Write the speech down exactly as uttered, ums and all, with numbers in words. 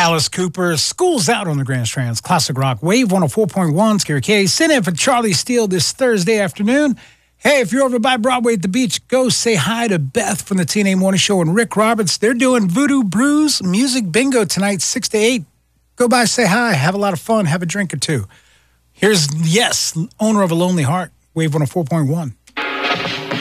Alice Cooper, School's Out on the Grand Strands, Classic Rock, Wave one oh four point one, Scary K. Send in for Charlie Steele this Thursday afternoon. Hey, if you're over by Broadway at the beach, go say hi to Beth from the T N A Morning Show and Rick Roberts. They're doing Voodoo Brews Music Bingo tonight, six to eight. Go by, say hi, have a lot of fun, have a drink or two. Here's Yes, owner of a Lonely Heart, Wave one oh four point one.